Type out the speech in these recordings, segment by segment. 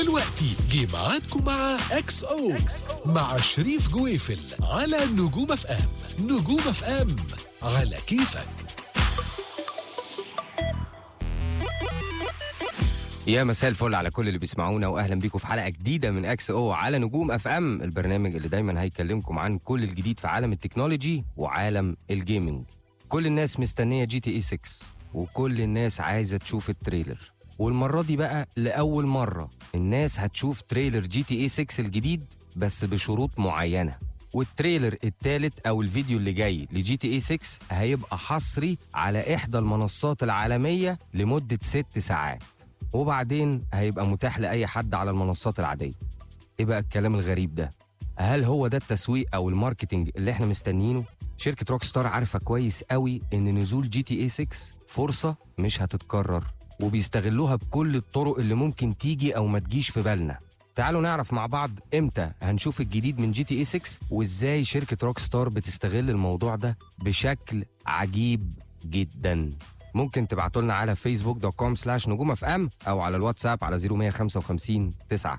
دلوقتي جه ميعادكم مع اكس او مع شريف جويفل على نجوم اف ام. نجوم اف ام على كيفك. يا مساء الفل على كل اللي بيسمعونا، واهلا بيكم في حلقه جديده من اكس او على نجوم اف ام، البرنامج اللي دايما هيكلمكم عن كل الجديد في عالم التكنولوجي وعالم الجيمنج. كل الناس مستنيه جي تي اي 6 وكل الناس عايزه تشوف التريلر، والمره دي بقى لاول مره الناس هتشوف تريلر جي تي اي 6 الجديد بس بشروط معينه. والتريلر الثالث او الفيديو اللي جاي لجي تي اي 6 هيبقى حصري على احدى المنصات العالميه لمده 6 ساعات، وبعدين هيبقى متاح لأي حد على المنصات العادية. إيه بقى الكلام الغريب ده؟ هل هو ده التسويق أو الماركتينج اللي إحنا مستنيينه؟ شركة روك ستار عارفة كويس قوي إن نزول جي تي اي 6 فرصة مش هتتكرر، وبيستغلوها بكل الطرق اللي ممكن تيجي أو ما تجيش في بالنا. تعالوا نعرف مع بعض إمتى هنشوف الجديد من جي تي اي 6 وإزاي شركة روك ستار بتستغل الموضوع ده بشكل عجيب جداً. ممكن تبعتوا لنا على facebook.com/نجوم اف ام او على الواتساب على 0155 9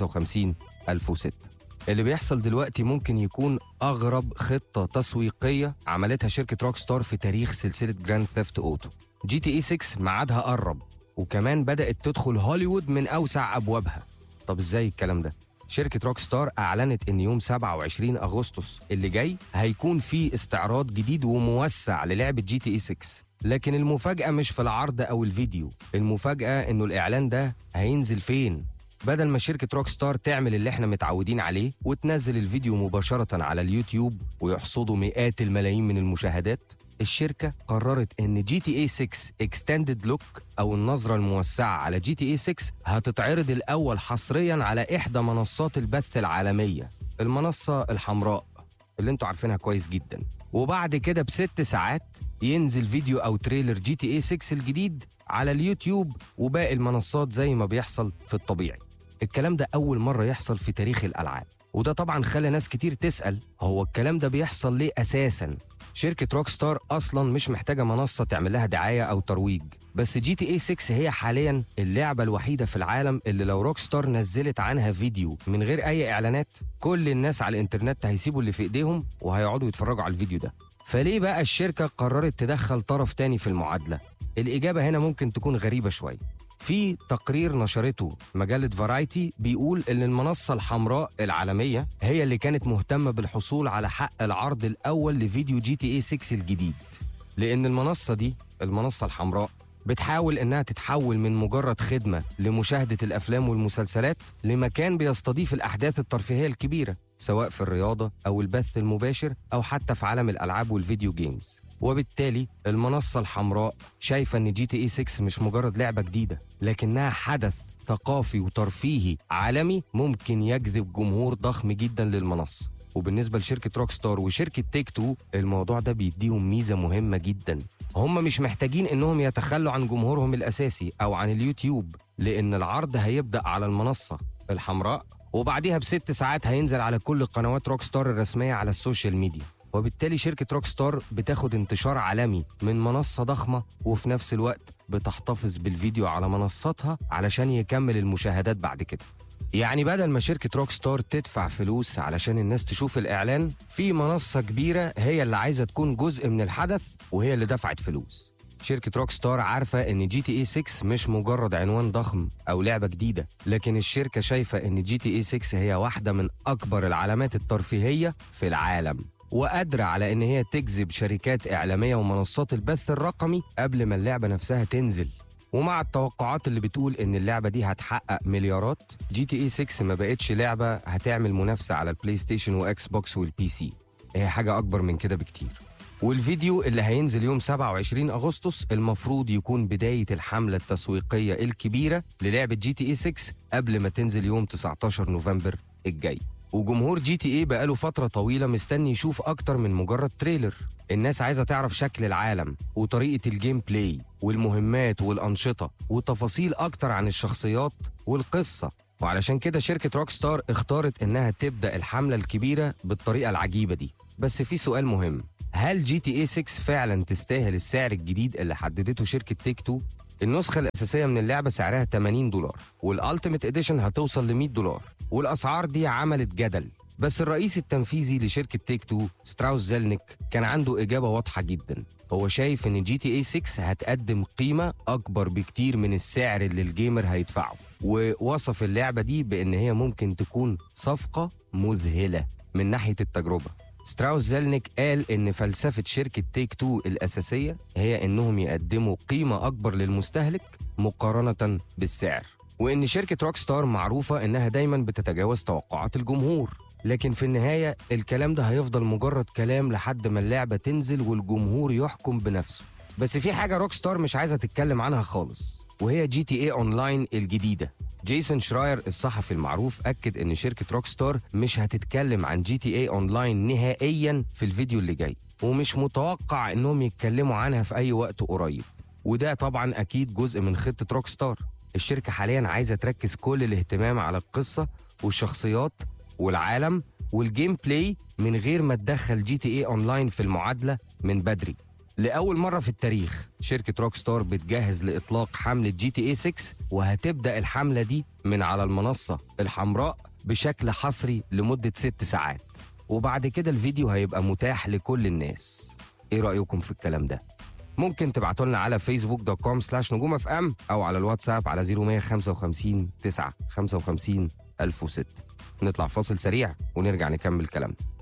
55 1006. اللي بيحصل دلوقتي ممكن يكون اغرب خطه تسويقيه عملتها شركه روك ستار في تاريخ سلسله جراند ثيفت اوتو. جي تي اي 6 ميعادها قرب، وكمان بدات تدخل هوليوود من اوسع ابوابها. طب ازاي الكلام ده؟ شركة روك ستار أعلنت إن يوم 27 أغسطس اللي جاي هيكون في استعراض جديد وموسع للعبة جي تي اي 6. لكن المفاجأة مش في العرض أو الفيديو، المفاجأة إنه الإعلان ده هينزل فين؟ بدل ما شركة روك ستار تعمل اللي احنا متعودين عليه وتنزل الفيديو مباشرة على اليوتيوب ويحصدوا مئات الملايين من المشاهدات، الشركة قررت إن جي تي اي 6 Extended Look أو النظرة الموسعة على جي تي اي 6 هتتعرض الأول حصرياً على إحدى منصات البث العالمية، المنصة الحمراء اللي انتوا عارفينها كويس جداً. وبعد كده ب6 ساعات ينزل فيديو أو تريلر جي تي اي 6 الجديد على اليوتيوب وباقي المنصات زي ما بيحصل في الطبيعي. الكلام ده أول مرة يحصل في تاريخ الألعاب، وده طبعاً خلى ناس كتير تسأل هو الكلام ده بيحصل ليه أساساً؟ شركة روك ستار أصلاً مش محتاجة منصة تعمل لها دعاية أو ترويج، بس جي تي اي 6 هي حالياً اللعبة الوحيدة في العالم اللي لو روك ستار نزلت عنها فيديو من غير أي إعلانات كل الناس على الإنترنت هيسيبوا اللي في إيديهم وهيقعدوا يتفرجوا على الفيديو ده. فليه بقى الشركة قررت تدخل طرف تاني في المعادلة؟ الإجابة هنا ممكن تكون غريبة شوية. في تقرير نشرته مجلة فرايتي بيقول إن المنصة الحمراء العالمية هي اللي كانت مهتمة بالحصول على حق العرض الأول لفيديو جي تي اي 6 الجديد، لأن المنصة دي، المنصة الحمراء، بتحاول إنها تتحول من مجرد خدمة لمشاهدة الأفلام والمسلسلات لمكان بيستضيف الأحداث الترفيهية الكبيرة، سواء في الرياضة أو البث المباشر أو حتى في عالم الألعاب والفيديو جيمز. وبالتالي المنصة الحمراء شايفة إن جي تي اي 6 مش مجرد لعبة جديدة، لكنها حدث ثقافي وترفيهي عالمي ممكن يجذب جمهور ضخم جدا للمنصة. وبالنسبة لشركة روك ستار وشركة تيك تو الموضوع ده بيديهم ميزة مهمة جدا، هم مش محتاجين إنهم يتخلوا عن جمهورهم الأساسي أو عن اليوتيوب، لأن العرض هيبدأ على المنصة الحمراء وبعديها ب6 ساعات هينزل على كل قنوات روك ستار الرسمية على السوشيال ميديا. وبالتالي شركة روك ستار بتاخد انتشار عالمي من منصة ضخمة وفي نفس الوقت بتحتفظ بالفيديو على منصتها علشان يكمل المشاهدات بعد كده. يعني بدل ما شركة روك ستار تدفع فلوس علشان الناس تشوف الإعلان، في منصة كبيرة هي اللي عايزة تكون جزء من الحدث وهي اللي دفعت فلوس. شركة روك ستار عارفة إن جي تي اي 6 مش مجرد عنوان ضخم أو لعبة جديدة، لكن الشركة شايفة إن جي تي اي 6 هي واحدة من أكبر العلامات الترفيهية في العالم، وقادرة على إن هي تجذب شركات إعلامية ومنصات البث الرقمي قبل ما اللعبة نفسها تنزل. ومع التوقعات اللي بتقول إن اللعبة دي هتحقق مليارات، جي تي اي 6 ما بقتش لعبة هتعمل منافسة على البلاي ستيشن وإكس بوكس والبي سي، هي حاجة أكبر من كده بكتير. والفيديو اللي هينزل يوم 27 أغسطس المفروض يكون بداية الحملة التسويقية الكبيرة للعبة جي تي اي 6 قبل ما تنزل يوم 19 نوفمبر الجاي. وجمهور جي تي اي بقاله فترة طويلة مستني يشوف أكتر من مجرد تريلر. الناس عايزة تعرف شكل العالم وطريقة الجيم بلاي والمهمات والأنشطة وتفاصيل أكتر عن الشخصيات والقصة. وعلشان كده شركة روك ستار اختارت إنها تبدأ الحملة الكبيرة بالطريقة العجيبة دي. بس في سؤال مهم، هل جي تي اي 6 فعلا تستاهل السعر الجديد اللي حددته شركة تيك تو؟ النسخة الأساسية من اللعبة سعرها $80 والألتيميت إديشن هتوصل ل$100. والأسعار دي عملت جدل، بس الرئيس التنفيذي لشركة تيك تو ستراوس زيلنيك كان عنده إجابة واضحة جدا. هو شايف إن GTA 6 هتقدم قيمة أكبر بكتير من السعر اللي الجيمر هيدفعه، ووصف اللعبة دي بإن هي ممكن تكون صفقة مذهلة من ناحية التجربة. ستراوس زيلنيك قال إن فلسفة شركة تيك تو الأساسية هي إنهم يقدموا قيمة أكبر للمستهلك مقارنة بالسعر، وإن شركة روك ستار معروفة إنها دايما بتتجاوز توقعات الجمهور. لكن في النهاية الكلام ده هيفضل مجرد كلام لحد ما اللعبة تنزل والجمهور يحكم بنفسه. بس في حاجة روك ستار مش عايزة تتكلم عنها خالص، وهي GTA أونلاين الجديدة. جيسون شراير الصحفي المعروف أكد إن شركة روك ستار مش هتتكلم عن GTA أونلاين نهائياً في الفيديو اللي جاي، ومش متوقع إنهم يتكلموا عنها في أي وقت قريب. وده طبعاً أكيد جزء من خطة روك ستار. الشركة حالياً عايزة تركز كل الاهتمام على القصة والشخصيات والعالم والجيم بلاي من غير ما تدخل GTA أونلاين في المعادلة من بدري. لأول مرة في التاريخ شركة روك ستار بتجهز لإطلاق حملة GTA 6، وهتبدأ الحملة دي من على المنصة الحمراء بشكل حصري لمدة 6 ساعات، وبعد كده الفيديو هيبقى متاح لكل الناس. إيه رأيكم في الكلام ده؟ ممكن تبعتوا لنا على facebook.com/نجوم FM أو على الواتساب على 0155 9 55 1006. نطلع فاصل سريع ونرجع نكمل كلامنا.